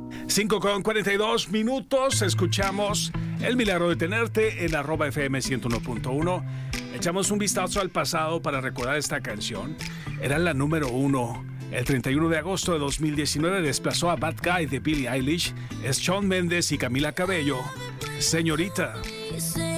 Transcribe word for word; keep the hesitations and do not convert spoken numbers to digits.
cinco con cuarenta y dos minutos, escuchamos El Milagro de Tenerte en arroba F M ciento uno punto uno. Echamos un vistazo al pasado para recordar esta canción. Era la número uno. El treinta y uno de agosto de dos mil diecinueve desplazó a Bad Guy de Billie Eilish. Es Shawn Mendes y Camila Cabello. Señorita. Señorita.